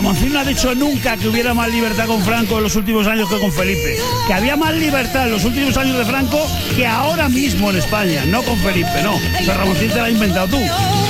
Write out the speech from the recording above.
Ramoncín no ha dicho nunca que hubiera más libertad con Franco en los últimos años que con Felipe. Que había más libertad en los últimos años de Franco que ahora mismo en España, no con Felipe, no. O sea, Ramoncín te lo has inventado tú.